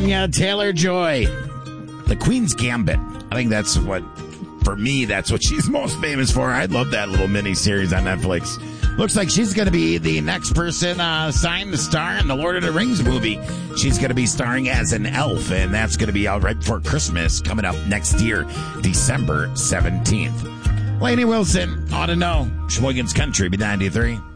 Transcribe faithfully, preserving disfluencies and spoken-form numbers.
Anya Taylor-Joy. The Queen's Gambit. I think that's what, for me, that's what she's most famous for. I love that little mini-series on Netflix. Looks like she's going to be the next person uh, signed to star in the Lord of the Rings movie. She's going to be starring as an elf, and that's going to be out right before Christmas, coming up next year, December seventeenth. Lainey Wilson, ought to know. Sheboygan's Country, B ninety-three.